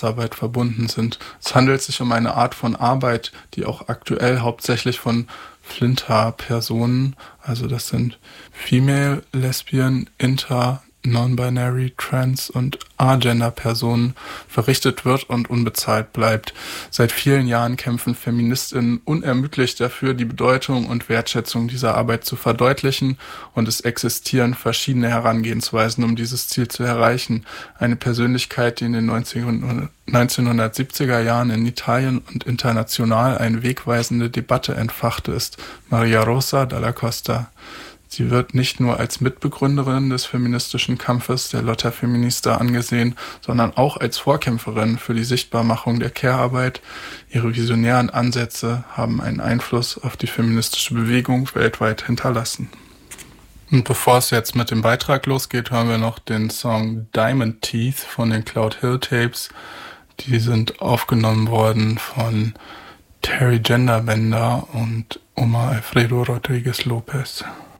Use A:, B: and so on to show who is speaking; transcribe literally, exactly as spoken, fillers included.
A: Arbeit verbunden sind. Es handelt sich um eine Art von Arbeit, die auch aktuell hauptsächlich von Flinter-Personen, also das sind Female, Lesbian, Inter, Non-Binary, Trans- und Agender-Personen verrichtet wird und unbezahlt bleibt. Seit vielen Jahren kämpfen FeministInnen unermüdlich dafür, die Bedeutung und Wertschätzung dieser Arbeit zu verdeutlichen, und es existieren verschiedene Herangehensweisen, um dieses Ziel zu erreichen. Eine Persönlichkeit, die in den neunzehnhundertsiebziger Jahren in Italien und international eine wegweisende Debatte entfachte, ist Maria Rosa Dalla Costa. Sie wird nicht nur als Mitbegründerin des feministischen Kampfes der Lotta Feminista angesehen, sondern auch als Vorkämpferin für die Sichtbarmachung der Care-Arbeit. Ihre visionären Ansätze haben einen Einfluss auf die feministische Bewegung weltweit hinterlassen. Und bevor es jetzt mit dem Beitrag losgeht, hören wir noch den Song Diamond Teeth von den Cloud Hill Tapes. Die sind aufgenommen worden von Terry Genderbender und Omar Alfredo Rodriguez Lopez.